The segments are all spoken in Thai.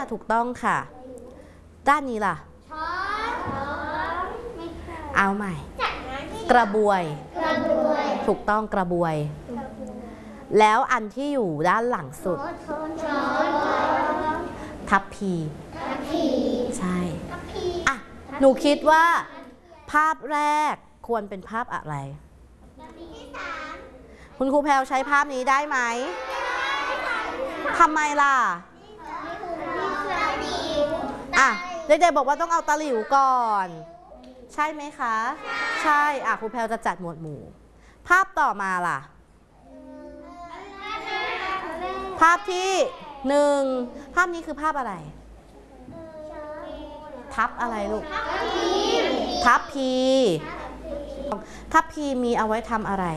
ถูกต้องค่ะด้านนี้ล่ะเอาใหม่กระบวยถูกต้องกระบวยแล้วอันที่อยู่ด้านหลังสุดทัพพีใช่อ่ะหนูคิดว่าภาพแรกควรเป็นภาพอะไรคุณครูแพลวใช้ภาพนี้ได้ไหมทำไมล่ะอ่ะเด็กๆบอกว่าต้องเอาตะหลิวก่อนใช่ไหมคะใช่อ่ะครูแพลวจะจัดหมวดหมู่ภาพต่อมาล่ะภาพที่1ภาพนี้คือภาพอะไรทับอะไรลูกทับพีทับพีมีเอาไว้ทำอะไร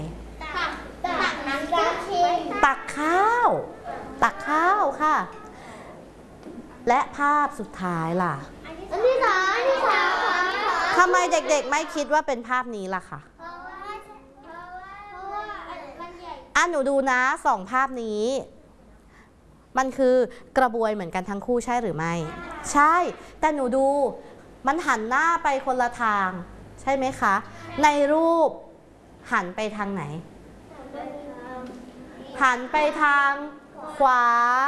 ตักข้าวตักข้าวค่ะและภาพสุดท้ายล่ะอันที่สามทำไมเด็กๆไม่คิดว่าเป็นภาพนี้ล่ะคะหนูดูนะ2ภาพนี้มันคือกระบวยเหมือนกันทั้งคู่ใช่หรือไม่ใช่แต่หนูดูมันหันหน้าไปคนละทางใช่ไหมคะในรูปหันไปทางไหนหันไปทางขวา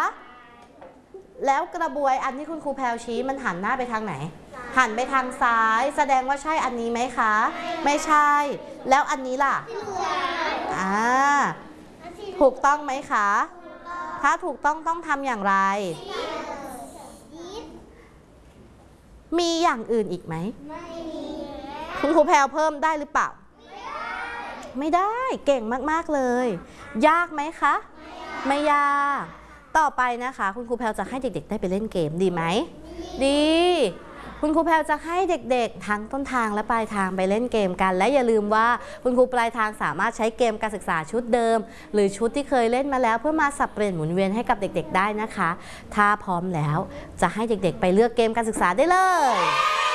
แล้วกระบวยอันที่คุณครูแพลวชี้มันหันหน้าไปทางไหนหันไปทางซ้ายแสดงว่าใช่อันนี้ไหมคะไม่ใช่แล้วอันนี้ล่ะถูกต้องไหมคะถ้าถูกต้องต้องทำอย่างไรมีอย่างอื่นอีกไหมคุณครูแพลวเพิ่มได้หรือเปล่าไม่ได้เก่งมากๆเลยยากไหมคะไม่ยากต่อไปนะคะคุณครูแพลวจะให้เด็กๆได้ไปเล่นเกมดีไหมดีคุณครูแพลวจะให้เด็กๆทั้งต้นทางและปลายทางไปเล่นเกมกันและอย่าลืมว่าคุณครูปลายทางสามารถใช้เกมการศึกษาชุดเดิมหรือชุดที่เคยเล่นมาแล้วเพื่อมาสับเปลี่ยนหมุนเวียนให้กับเด็กๆได้นะคะถ้าพร้อมแล้วจะให้เด็กๆไปเลือกเกมการศึกษาได้เลย